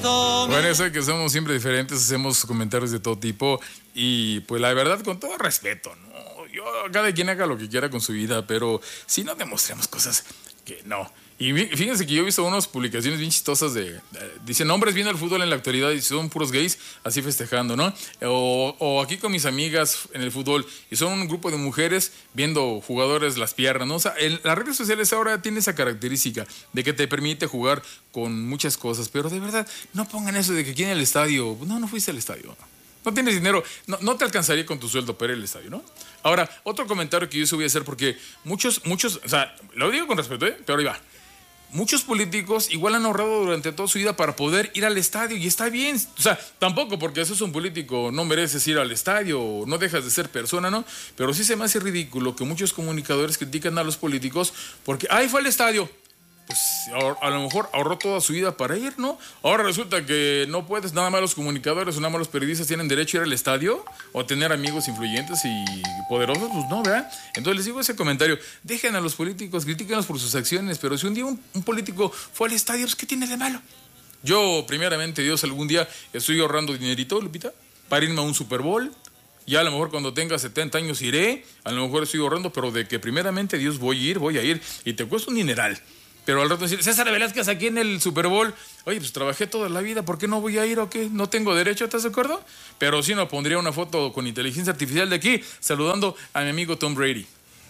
Bueno, eso de que somos siempre diferentes, hacemos comentarios de todo tipo y pues la verdad con todo respeto, ¿no? Yo, cada quien haga lo que quiera con su vida, pero si no demostramos cosas que no. Y fíjense que yo he visto unas publicaciones bien chistosas dicen hombres viendo el fútbol en la actualidad y son puros gays así festejando, ¿no? O aquí con mis amigas en el fútbol y son un grupo de mujeres viendo jugadores las piernas, ¿no? O sea, las redes sociales ahora tienen esa característica de que te permite jugar con muchas cosas, pero de verdad, no pongan eso de que aquí en el estadio, no fuiste al estadio, no tienes dinero, no te alcanzaría con tu sueldo para ir al estadio, ¿no? Ahora, otro comentario que yo voy a hacer porque muchos, o sea, lo digo con respeto, pero ahí va. Muchos políticos igual han ahorrado durante toda su vida para poder ir al estadio y está bien. O sea, tampoco porque eso es un político, no mereces ir al estadio, no dejas de ser persona, ¿no? Pero sí se me hace ridículo que muchos comunicadores critican a los políticos porque, fue al estadio. Pues a lo mejor ahorró toda su vida para ir, ¿no? Ahora resulta que no puedes, nada más los comunicadores o nada más los periodistas tienen derecho a ir al estadio o tener amigos influyentes y poderosos, pues no, ¿verdad? Entonces les digo ese comentario, dejen a los políticos, critíquenlos por sus acciones, pero si un día un político fue al estadio, pues ¿qué tiene de malo? Yo, primeramente Dios, algún día estoy ahorrando dinerito, Lupita, para irme a un Super Bowl. Ya a lo mejor cuando tenga 70 años iré, a lo mejor estoy ahorrando, pero de que primeramente Dios voy a ir, y te cuesta un dineral. Pero al rato decir, César Velázquez aquí en el Super Bowl, oye, pues trabajé toda la vida, ¿por qué no voy a ir o qué? ¿No tengo derecho? ¿Estás de acuerdo? Pero sí no pondría una foto con inteligencia artificial de aquí, saludando a mi amigo Tom Brady.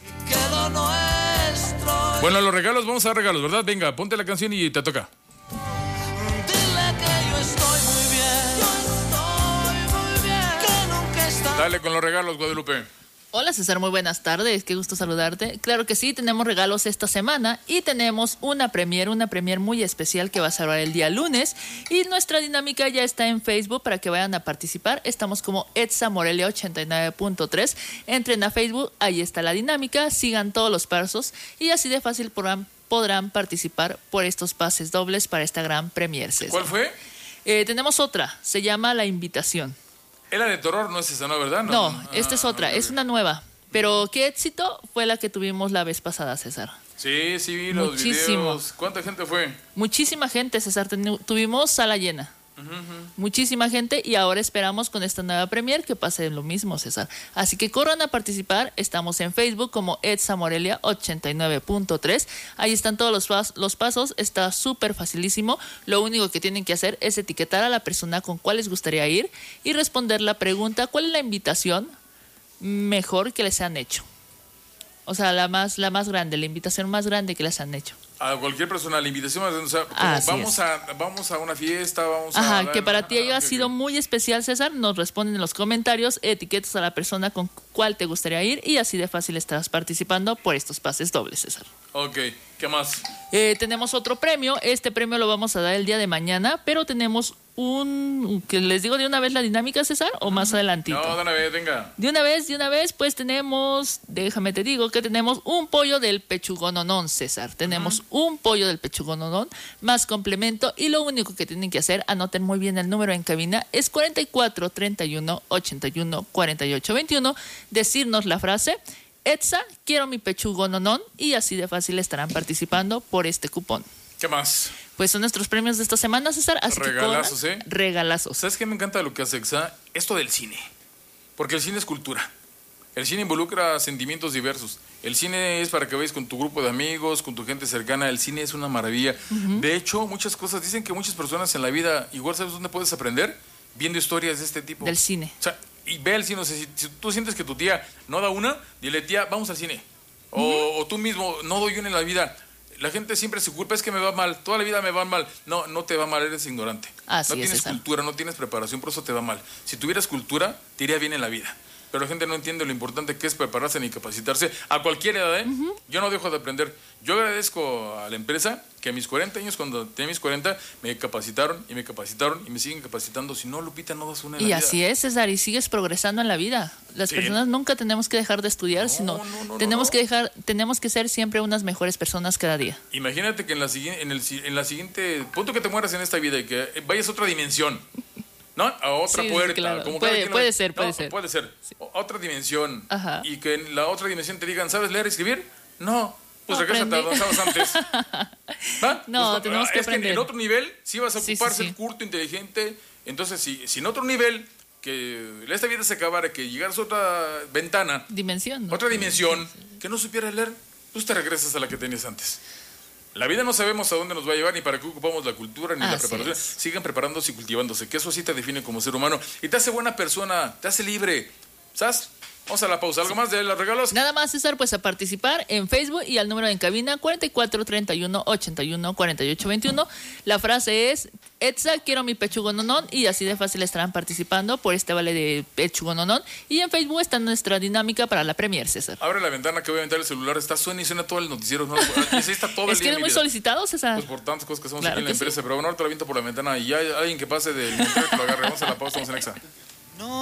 Bueno, los regalos, vamos a dar regalos, ¿verdad? Venga, ponte la canción y te toca. Dile que yo estoy muy bien, que nunca está... Dale con los regalos, Guadalupe. Hola César, muy buenas tardes, qué gusto saludarte. Claro que sí, tenemos regalos esta semana y tenemos una premier muy especial que va a cerrar el día lunes y nuestra dinámica ya está en Facebook para que vayan a participar. Estamos como Etsa Morelia 89.3, entren a Facebook, ahí está la dinámica, sigan todos los pasos y así de fácil podrán participar por estos pases dobles para esta gran premier, César. ¿Cuál fue? Tenemos otra, se llama La Invitación. La de terror no es esa, ¿no? ¿Verdad? No, esta es otra, es una nueva. Pero qué éxito fue la que tuvimos la vez pasada, César. Sí, vi los videos. ¿Cuánta gente fue? Muchísima gente, César. Tuvimos sala llena. Muchísima gente y ahora esperamos con esta nueva premier que pase lo mismo, César. Así que corran a participar. Estamos en Facebook como Etsa Morelia 89.3. Ahí están todos los pasos. Está súper facilísimo. Lo único que tienen que hacer es etiquetar a la persona con cuál les gustaría ir y responder la pregunta: ¿cuál es la invitación mejor que les han hecho? O sea, la más grande, la invitación más grande que les han hecho. A cualquier persona, la invitación, o sea, vamos a una fiesta, Ajá, que para ti haya sido muy especial, César, nos responden en los comentarios, etiquetas a la persona con cuál te gustaría ir y así de fácil estarás participando por estos pases dobles, César. Ok, ¿qué más? Tenemos otro premio, este premio lo vamos a dar el día de mañana, pero tenemos que les digo de una vez la dinámica, César, o más adelantito. No, de una vez, venga. De una vez, pues tenemos, déjame te digo que tenemos un pollo del pechugononón, César. Tenemos un pollo del pechugononón más complemento y lo único que tienen que hacer, anoten muy bien el número en cabina, es 44 31 81 48 21, decirnos la frase: Etsa, quiero mi pechugononón, y así de fácil estarán participando por este cupón. ¿Qué más? Pues son nuestros premios de esta semana, César. Así regalazos, que regalazos. ¿Sabes qué me encanta de lo que hace Etsa? Esto del cine. Porque el cine es cultura. El cine involucra sentimientos diversos. El cine es para que vayas con tu grupo de amigos, con tu gente cercana. El cine es una maravilla. De hecho, muchas cosas, dicen que muchas personas en la vida, igual sabes dónde puedes aprender, viendo historias de este tipo. Del cine. O sea, y ve el cine. O sea, si tú sientes que tu tía no da una, dile: tía, vamos al cine. O tú mismo: no doy una en la vida. La gente siempre se culpa, es que me va mal, toda la vida me va mal. No, no te va mal, eres ignorante. Así no tienes cultura, no tienes preparación, por eso te va mal. Si tuvieras cultura, te iría bien en la vida. Pero la gente no entiende lo importante que es prepararse ni capacitarse a cualquier edad, ¿eh? Yo no dejo de aprender. Yo agradezco a la empresa que a mis 40 años, cuando tenía mis 40, me capacitaron y me siguen capacitando. Si no, Lupita, no das una en la vida. Y así es, César, y sigues progresando en la vida. Las personas nunca tenemos que dejar de estudiar, tenemos que ser siempre unas mejores personas cada día. Imagínate que en la siguiente, punto que te mueras en esta vida y que vayas a otra dimensión, ¿no? A otra puerta. Claro. Como puede ser. Sí. Otra dimensión. Ajá. Y que en la otra dimensión te digan: ¿sabes leer y escribir? No. Pues regrésate a donde estabas antes. ¿Va? No, Pues tenemos que es aprender. que en otro nivel sí vas a Sí, ocupar sí, ser sí. culto, inteligente. Entonces, si en otro nivel, que esta vida se acabara, que llegaras a otra ventana, Dimensión, ¿no? otra dimensión, que no supieras leer, pues te regresas a la que tenías antes. La vida no sabemos a dónde nos va a llevar, ni para qué ocupamos la cultura, ni la Así preparación. es. Sigan preparándose y cultivándose, que eso sí te define como ser humano. Y te hace buena persona, te hace libre. ¿Sabes? Vamos a la pausa. ¿Algo más de los regalos? Nada más, César, pues a participar en Facebook y al número en cabina 44 31 81 48 21. La frase es: Etza, quiero mi pechugo nonón. Y así de fácil estarán participando por este vale de pechugo nonón. Y en Facebook está nuestra dinámica para la Premier, César. Abre la ventana que obviamente el celular está suena y suena todo el noticiero. ¿No? Y así está todo el Es que día eres en muy mi vida. solicitado, César. Pues por tantas cosas que hacemos Claro aquí en la que sí. empresa. Pero bueno, ahorita la viento por la ventana y ya hay alguien que pase del montaje que lo agarre. Vamos a la pausa, vamos en Exa. No.